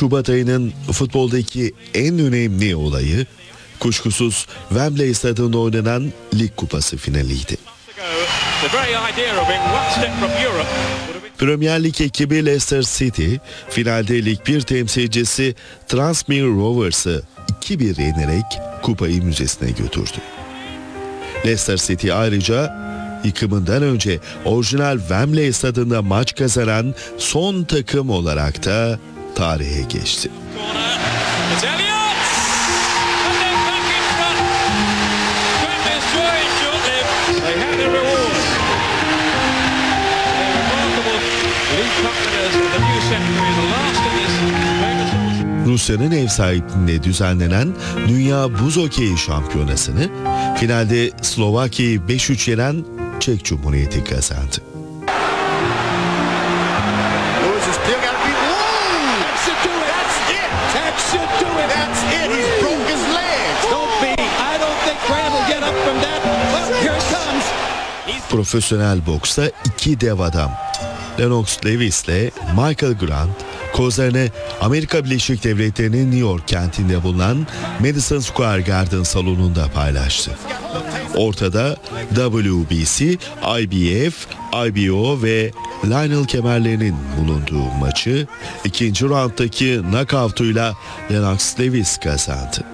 Şubat ayının futboldaki en önemli olayı kuşkusuz Wembley stadında oynanan Lig Kupası finaliydi. Premier Lig ekibi Leicester City, finalde Lig 1 temsilcisi Tranmere Rovers'ı 2-1 yenerek kupayı müzesine götürdü. Leicester City ayrıca yıkımından önce orijinal Wembley stadında maç kazanan son takım olarak da tarihe geçti. Rusya'nın ev sahipliğinde düzenlenen Dünya Buz Hokeyi Şampiyonası'nı finalde Slovakya'yı 5-3 yenen Çek Cumhuriyeti kazandı. Profesyonel boksta iki dev adam Lennox Lewis ile Michael Grant kozlarını Amerika Birleşik Devletleri'nin New York kentinde bulunan Madison Square Garden salonunda paylaştı. Ortada WBC, IBF, IBO ve Lionel kemerlerinin bulunduğu maçı ikinci rounddaki knockout'uyla Lennox Lewis kazandı.